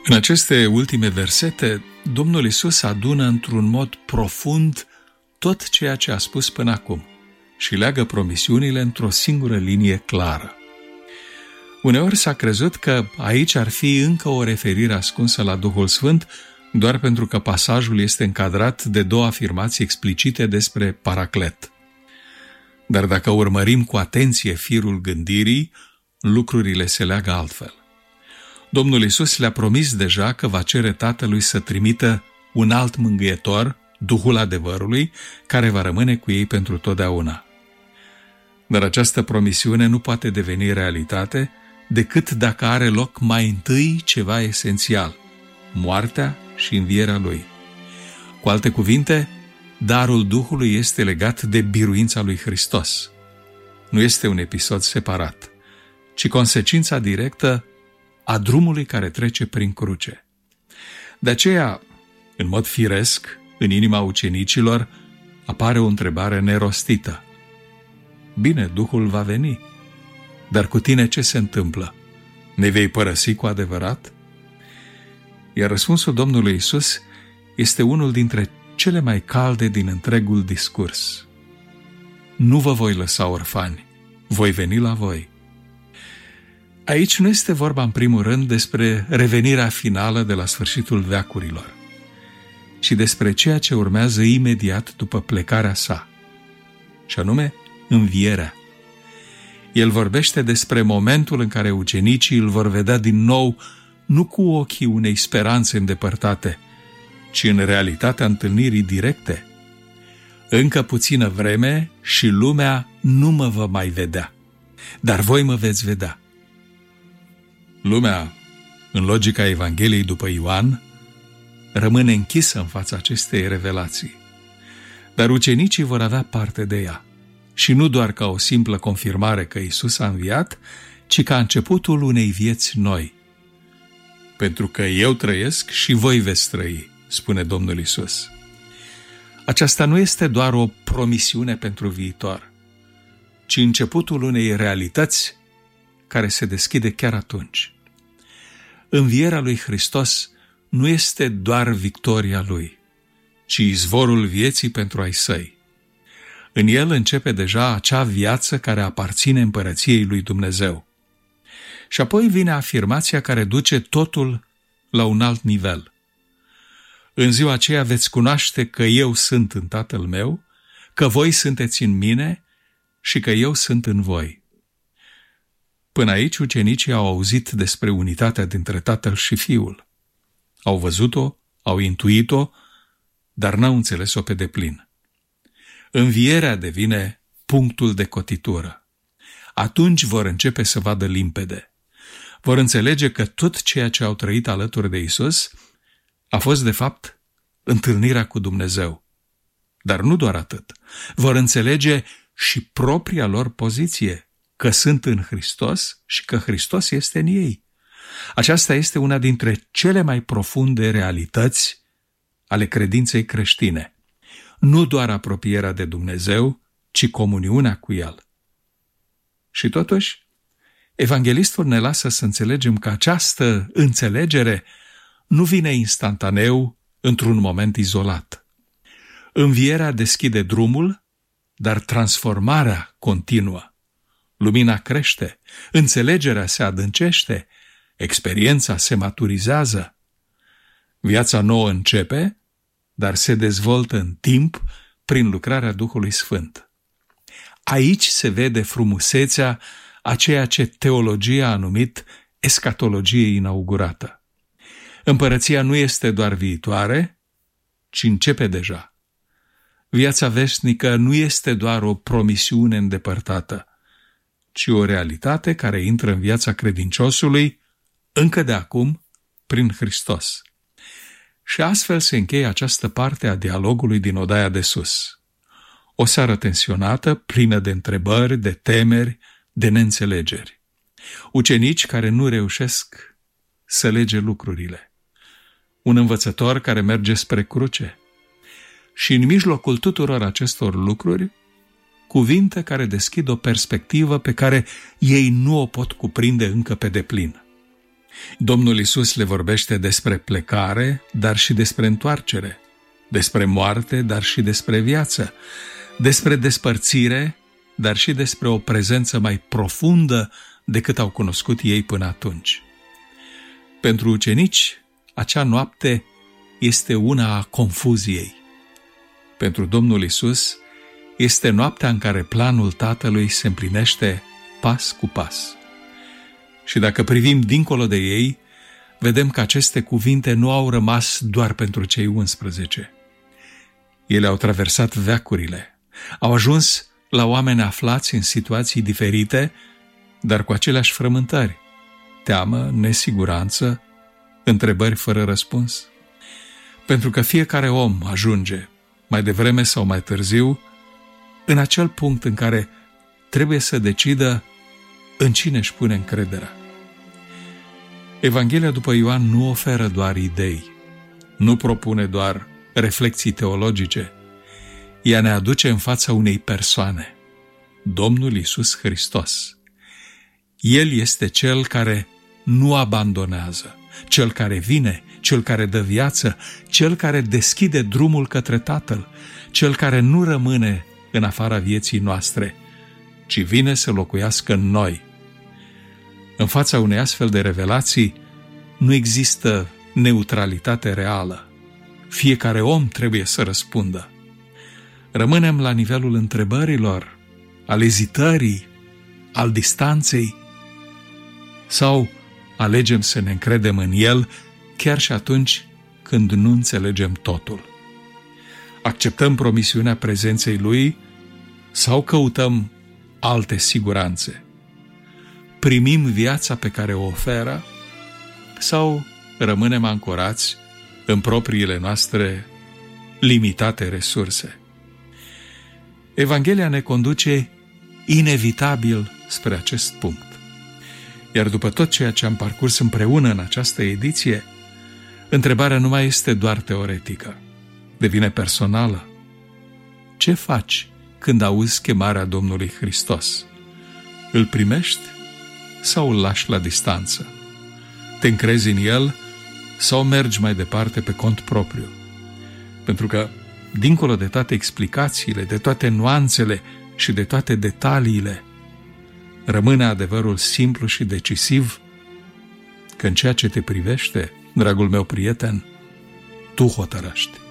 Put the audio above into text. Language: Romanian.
În aceste ultime versete, Domnul Iisus adună într-un mod profund tot ceea ce a spus până acum și leagă promisiunile într-o singură linie clară. Uneori s-a crezut că aici ar fi încă o referire ascunsă la Duhul Sfânt, doar pentru că pasajul este încadrat de două afirmații explicite despre Paraclet. Dar dacă urmărim cu atenție firul gândirii, lucrurile se leagă altfel. Domnul Iisus le-a promis deja că va cere Tatălui să trimită un alt mângâietor, Duhul adevărului, care va rămâne cu ei pentru totdeauna. Dar această promisiune nu poate deveni realitate decât dacă are loc mai întâi ceva esențial, moartea și învierea Lui. Cu alte cuvinte, darul Duhului este legat de biruința lui Hristos. Nu este un episod separat, ci consecința directă a drumului care trece prin cruce. De aceea, în mod firesc, în inima ucenicilor apare o întrebare nerostită. Bine, Duhul va veni, dar cu tine ce se întâmplă? Ne vei părăsi cu adevărat? Iar răspunsul Domnului Iisus este unul dintre cele mai calde din întregul discurs. Nu vă voi lăsa orfani, voi veni la voi. Aici nu este vorba în primul rând despre revenirea finală de la sfârșitul veacurilor, ci despre ceea ce urmează imediat după plecarea sa, și anume învierea. El vorbește despre momentul în care ucenicii îl vor vedea din nou, nu cu ochii unei speranțe îndepărtate, ci în realitatea întâlnirii directe. Încă puțină vreme și lumea nu mă va mai vedea, dar voi mă veți vedea. Lumea, în logica Evangheliei după Ioan, rămâne închisă în fața acestei revelații. Dar ucenicii vor avea parte de ea. Și nu doar ca o simplă confirmare că Iisus a înviat, ci ca începutul unei vieți noi. Pentru că eu trăiesc și voi veți trăi, spune Domnul Iisus. Aceasta nu este doar o promisiune pentru viitor, ci începutul unei realități care se deschide chiar atunci. Învierea lui Hristos nu este doar victoria Lui, ci izvorul vieții pentru ai săi. În el începe deja acea viață care aparține împărăției lui Dumnezeu. Și apoi vine afirmația care duce totul la un alt nivel. În ziua aceea veți cunoaște că eu sunt în Tatăl meu, că voi sunteți în mine și că eu sunt în voi. Până aici ucenicii au auzit despre unitatea dintre Tatăl și Fiul. Au văzut-o, au intuit-o, dar n-au înțeles-o pe deplin. Învierea devine punctul de cotitură. Atunci vor începe să vadă limpede. Vor înțelege că tot ceea ce au trăit alături de Iisus a fost de fapt întâlnirea cu Dumnezeu. Dar nu doar atât. Vor înțelege și propria lor poziție, că sunt în Hristos și că Hristos este în ei. Aceasta este una dintre cele mai profunde realități ale credinței creștine. Nu doar apropierea de Dumnezeu, ci comuniunea cu El. Și totuși, evanghelistul ne lasă să înțelegem că această înțelegere nu vine instantaneu într-un moment izolat. Învierea deschide drumul, dar transformarea continuă. Lumina crește, înțelegerea se adâncește, experiența se maturizează. Viața nouă începe, dar se dezvoltă în timp prin lucrarea Duhului Sfânt. Aici se vede frumusețea a ceea ce teologia a numit eschatologie inaugurată. Împărăția nu este doar viitoare, ci începe deja. Viața veșnică nu este doar o promisiune îndepărtată, ci o realitate care intră în viața credinciosului încă de acum prin Hristos. Și astfel se încheie această parte a dialogului din odaia de sus. O seară tensionată, plină de întrebări, de temeri, de neînțelegeri. Ucenici care nu reușesc să lege lucrurile. Un învățător care merge spre cruce. Și în mijlocul tuturor acestor lucruri, cuvinte care deschid o perspectivă pe care ei nu o pot cuprinde încă pe deplin. Domnul Iisus le vorbește despre plecare, dar și despre întoarcere, despre moarte, dar și despre viață, despre despărțire, dar și despre o prezență mai profundă decât au cunoscut ei până atunci. Pentru ucenici, acea noapte este una a confuziei. Pentru Domnul Iisus, este noaptea în care planul Tatălui se împlinește pas cu pas. Și dacă privim dincolo de ei, vedem că aceste cuvinte nu au rămas doar pentru cei 11. Ele au traversat veacurile, au ajuns la oameni aflați în situații diferite, dar cu aceleași frământări, teamă, nesiguranță, întrebări fără răspuns. Pentru că fiecare om ajunge, mai devreme sau mai târziu, în acel punct în care trebuie să decidă în cine își pune încrederea. Evanghelia după Ioan nu oferă doar idei, nu propune doar reflexii teologice. Ea ne aduce în fața unei persoane, Domnul Iisus Hristos. El este Cel care nu abandonează, Cel care vine, Cel care dă viață, Cel care deschide drumul către Tatăl, Cel care nu rămâne în afara vieții noastre, ci vine să locuiască în noi. În fața unei astfel de revelații nu există neutralitate reală. Fiecare om trebuie să răspundă. Rămânem la nivelul întrebărilor, al ezitării, al distanței, sau alegem să ne încredem în El chiar și atunci când nu înțelegem totul. Acceptăm promisiunea prezenței Lui sau căutăm alte siguranțe? Primim viața pe care o oferă sau rămânem ancorați în propriile noastre limitate resurse? Evanghelia ne conduce inevitabil spre acest punct. Iar după tot ceea ce am parcurs împreună în această ediție, întrebarea nu mai este doar teoretică, devine personală. Ce faci când auzi chemarea Domnului Hristos? Îl primești sau îl lași la distanță? Te încrezi în El sau mergi mai departe pe cont propriu? Pentru că, dincolo de toate explicațiile, de toate nuanțele și de toate detaliile, rămâne adevărul simplu și decisiv că în ceea ce te privește, dragul meu prieten, tu hotărăști.